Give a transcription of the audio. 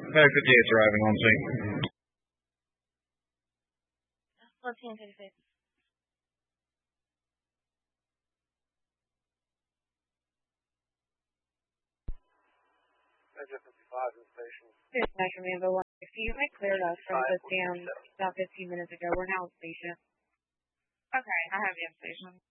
Good day, driving on scene. Left-hand 35. Engine 55 in station. Dispatch from Manville 160. You might cleared us from this down about 15 minutes ago. We're now in station. Okay, I have you in station.